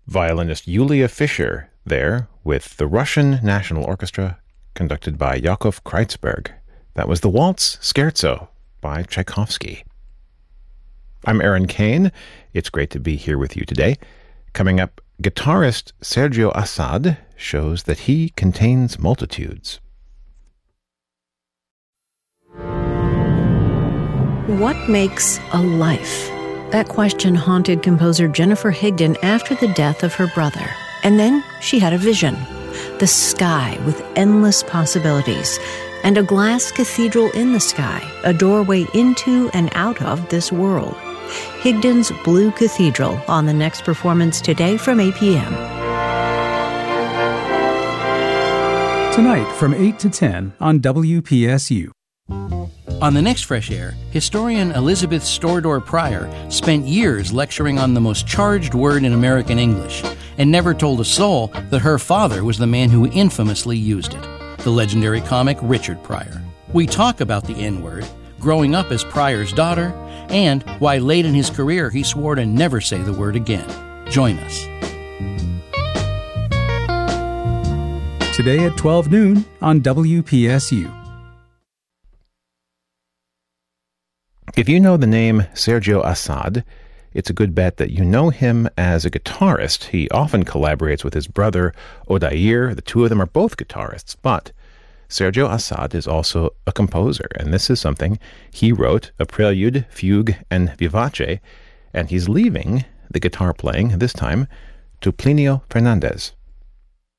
Violinist Yulia Fischer there with the Russian National Orchestra conducted by Yakov Kreitzberg. That was the Waltz Scherzo by Tchaikovsky. I'm Aaron Kane. It's great to be here with you today. Coming up, guitarist Sergio Assad shows that he contains multitudes. What makes a life? That question haunted composer Jennifer Higdon after the death of her brother. And then she had a vision. The sky with endless possibilities. And a glass cathedral in the sky, a doorway into and out of this world. Higdon's Blue Cathedral on the next performance today from 8 p.m. Tonight from 8 to 10 on WPSU. On the next Fresh Air, historian Elizabeth Stordor Pryor spent years lecturing on the most charged word in American English and never told a soul that her father was the man who infamously used it, the legendary comic Richard Pryor. We talk about the N-word, growing up as Pryor's daughter, and why late in his career he swore to never say the word again. Join us. Today at 12 noon on WPSU. If you know the name Sergio Assad, it's a good bet that you know him as a guitarist. He often collaborates with his brother Odair. The two of them are both guitarists, but Sergio Assad is also a composer, and this is something he wrote, a prelude, fugue, and vivace, and he's leaving the guitar playing, this time, to Plinio Fernandez.